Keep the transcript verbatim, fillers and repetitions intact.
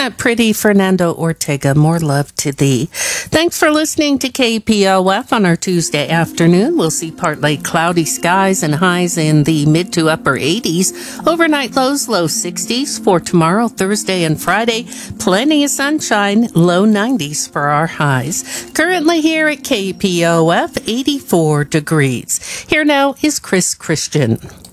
that pretty, Fernando Ortega? More love to thee. Thanks for listening to K P O F on our Tuesday afternoon. We'll see partly cloudy skies and highs in the mid to upper eighties. Overnight lows, low sixties. For tomorrow, Thursday and Friday, plenty of sunshine, low nineties for our highs. Currently here at K P O F, eighty-four degrees. Here now is Chris Christian.